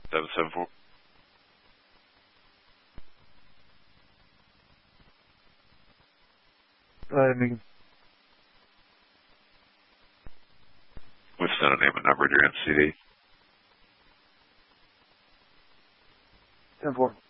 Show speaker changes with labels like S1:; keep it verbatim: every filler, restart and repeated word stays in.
S1: seven seven four.
S2: Go ahead, Megan.
S1: What's the name and number of your N C D?
S2: ten four.